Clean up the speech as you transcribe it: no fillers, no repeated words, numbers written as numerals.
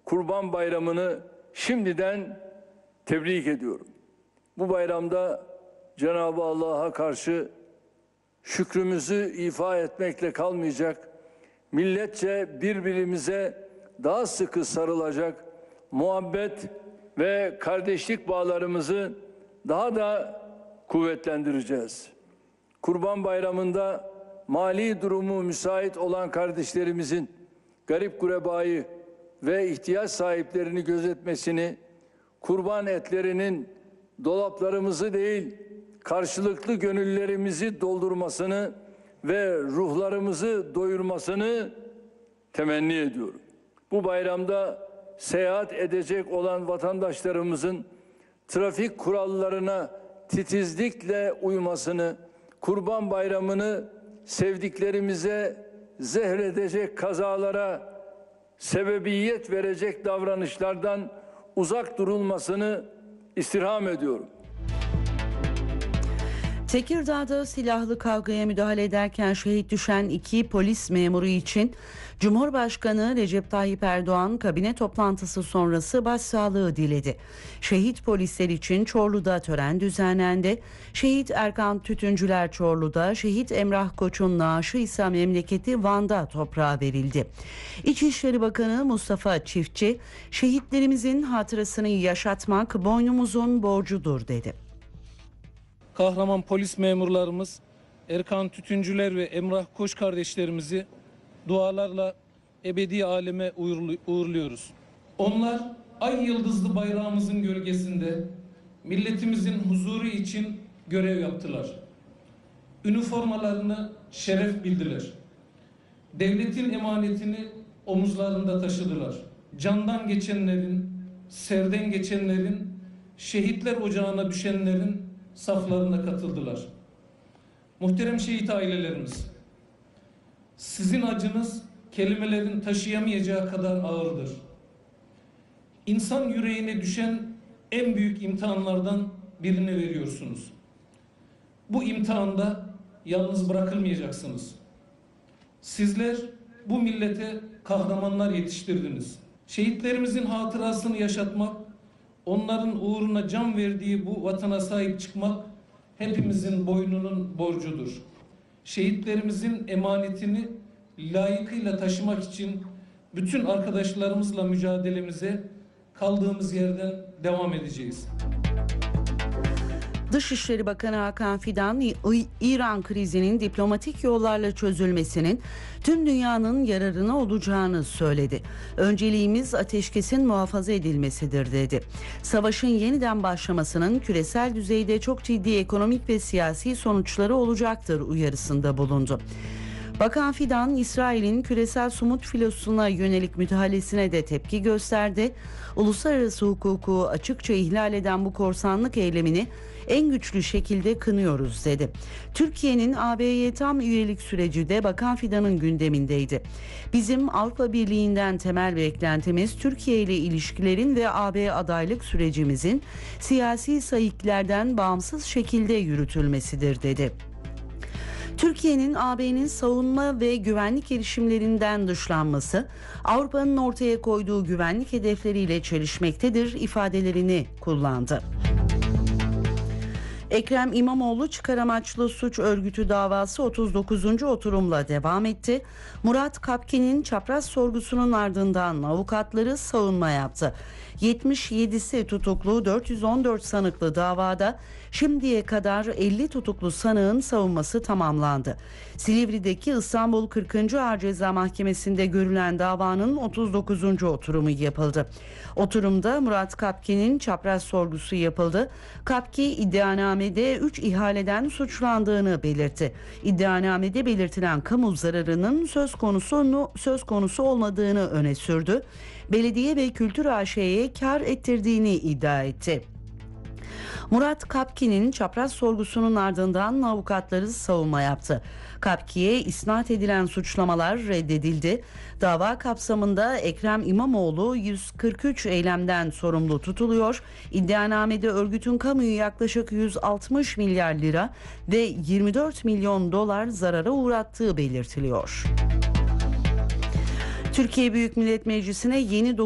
Kurban Bayramı'nı şimdiden tebrik ediyorum. Bu bayramda Cenab-ı Allah'a karşı şükrümüzü ifa etmekle kalmayacak, milletçe birbirimize daha sıkı sarılacak, muhabbet ve kardeşlik bağlarımızı daha da kuvvetlendireceğiz. Kurban Bayramı'nda mali durumu müsait olan kardeşlerimizin garip gurebayı ve ihtiyaç sahiplerini gözetmesini, kurban etlerinin dolaplarımızı değil, karşılıklı gönüllerimizi doldurmasını ve ruhlarımızı doyurmasını temenni ediyorum. Bu bayramda seyahat edecek olan vatandaşlarımızın trafik kurallarına titizlikle uymasını, Kurban Bayramı'nı sevdiklerimize zehredecek kazalara sebebiyet verecek davranışlardan uzak durulmasını istirham ediyorum. Tekirdağ'da silahlı kavgaya müdahale ederken şehit düşen 2 polis memuru için Cumhurbaşkanı Recep Tayyip Erdoğan kabine toplantısı sonrası başsağlığı diledi. Şehit polisler için Çorlu'da tören düzenlendi. Şehit Erkan Tütüncüler Çorlu'da, şehit Emrah Koç'un naaşı ise memleketi Van'da toprağa verildi. İçişleri Bakanı Mustafa Çiftçi, şehitlerimizin hatırasını yaşatmak boynumuzun borcudur dedi. Kahraman polis memurlarımız Erkan Tütüncüler ve Emrah Koç kardeşlerimizi dualarla ebedi aleme uğurluyoruz. Onlar ay yıldızlı bayrağımızın gölgesinde milletimizin huzuru için görev yaptılar. Üniformalarını şeref bildiler. Devletin emanetini omuzlarında taşıdılar. Candan geçenlerin, serden geçenlerin, şehitler ocağına düşenlerin saflarına katıldılar. Muhterem şehit ailelerimiz, sizin acınız kelimelerin taşıyamayacağı kadar ağırdır. İnsan yüreğine düşen en büyük imtihanlardan birini veriyorsunuz. Bu imtihanda yalnız bırakılmayacaksınız. Sizler bu millete kahramanlar yetiştirdiniz. Şehitlerimizin hatırasını yaşatmak, onların uğruna can verdiği bu vatana sahip çıkmak hepimizin boynunun borcudur. Şehitlerimizin emanetini layıkıyla taşımak için bütün arkadaşlarımızla mücadelemize kaldığımız yerden devam edeceğiz. Dışişleri Bakanı Hakan Fidan, İran krizinin diplomatik yollarla çözülmesinin tüm dünyanın yararına olacağını söyledi. Önceliğimiz ateşkesin muhafaza edilmesidir dedi. Savaşın yeniden başlamasının küresel düzeyde çok ciddi ekonomik ve siyasi sonuçları olacaktır uyarısında bulundu. Bakan Fidan, İsrail'in küresel somut filosuna yönelik müdahalesine de tepki gösterdi. Uluslararası hukuku açıkça ihlal eden bu korsanlık eylemini en güçlü şekilde kınıyoruz dedi. Türkiye'nin AB'ye tam üyelik süreci de Bakan Fidan'ın gündemindeydi. Bizim Avrupa Birliği'nden temel beklentimiz Türkiye ile ilişkilerin ve AB adaylık sürecimizin siyasi sayıklardan bağımsız şekilde yürütülmesidir dedi. Türkiye'nin AB'nin savunma ve güvenlik girişimlerinden dışlanması, Avrupa'nın ortaya koyduğu güvenlik hedefleriyle çelişmektedir ifadelerini kullandı. Ekrem İmamoğlu çıkar amaçlı suç örgütü davası 39. oturumla devam etti. Murat Kapki'nin çapraz sorgusunun ardından avukatları savunma yaptı. 77'si tutuklu 414 sanıklı davada şimdiye kadar 50 tutuklu sanığın savunması tamamlandı. Silivri'deki İstanbul 40. Ağır Ceza Mahkemesi'nde görülen davanın 39. oturumu yapıldı. Oturumda Murat Kapki'nin çapraz sorgusu yapıldı. Kapki iddianamede 3 ihaleden suçlandığını belirtti. İddianamede belirtilen kamu zararının söz konusu olmadığını öne sürdü. Belediye ve Kültür AŞ'ye kar ettirdiğini iddia etti. Murat Kapki'nin çapraz sorgusunun ardından avukatları savunma yaptı. Kapki'ye isnat edilen suçlamalar reddedildi. Dava kapsamında Ekrem İmamoğlu 143 eylemden sorumlu tutuluyor. İddianamede örgütün kamuyu yaklaşık 160 milyar lira ve 24 milyon dolar zarara uğrattığı belirtiliyor. Türkiye Büyük Millet Meclisi'ne yeni